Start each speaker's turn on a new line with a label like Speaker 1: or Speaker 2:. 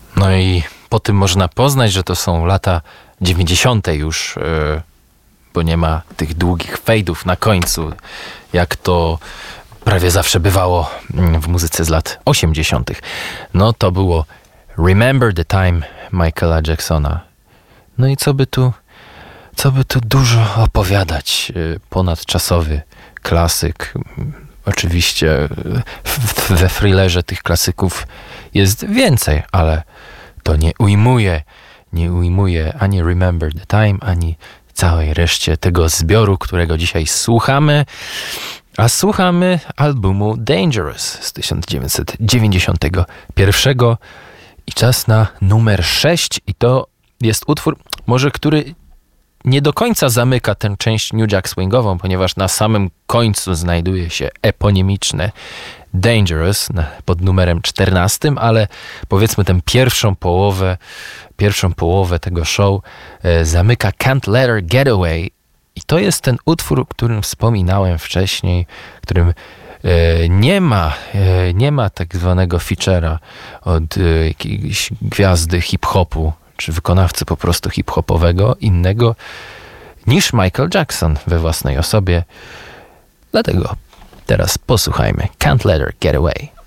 Speaker 1: No i po tym można poznać, że to są lata 90. już, bo nie ma tych długich fejdów na końcu, jak to prawie zawsze bywało w muzyce z lat 80. No to było Remember the Time Michaela Jacksona. No i co by tu dużo opowiadać. Ponadczasowy klasyk. Oczywiście we thrillerze tych klasyków jest więcej, ale to nie ujmuje ani Remember the Time, ani całej reszcie tego zbioru, którego dzisiaj słuchamy. A słuchamy albumu Dangerous z 1991 i czas na numer 6 i to jest utwór, może który nie do końca zamyka tę część New Jack Swingową, ponieważ na samym końcu znajduje się eponimiczne Dangerous pod numerem 14, ale powiedzmy tę pierwszą połowę tego show zamyka Can't Let Her Get Away i to jest ten utwór, o którym wspominałem wcześniej, którym nie ma tak zwanego feature'a od jakiejś gwiazdy hip-hopu, czy wykonawcy po prostu hip-hopowego, innego niż Michael Jackson we własnej osobie. Dlatego teraz posłuchajmy Can't Let Her Get Away.